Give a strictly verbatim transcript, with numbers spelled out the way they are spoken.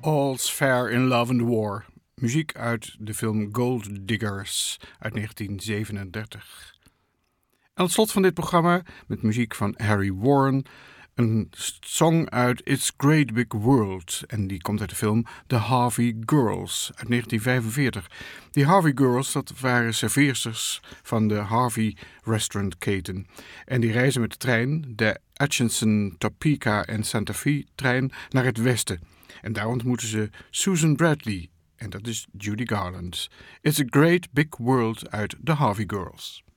All's Fair in Love and War. Muziek uit de film Gold Diggers uit negentien zevenendertig. En het slot van dit programma met muziek van Harry Warren. Een song uit It's Great Big World. En die komt uit de film The Harvey Girls uit negentien vijfenveertig. Die Harvey Girls, dat waren serveersters van de Harvey Restaurant keten. En die reizen met de trein, de Atchison, Topeka en Santa Fe trein, naar het westen. En daar ontmoeten ze Susan Bradley. En dat is Judy Garland. It's a Great Big World uit The Harvey Girls.